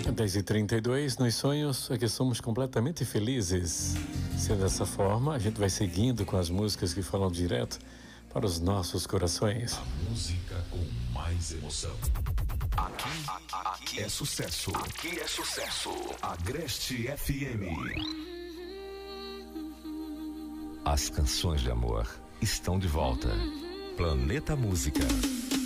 10h32, nos sonhos é que somos completamente felizes. Se dessa forma, a gente vai seguindo com as músicas que falam direto para os nossos corações. A música com mais emoção. Aqui é sucesso. Aqui é sucesso. Agreste FM. As canções de amor estão de volta. Planeta Música.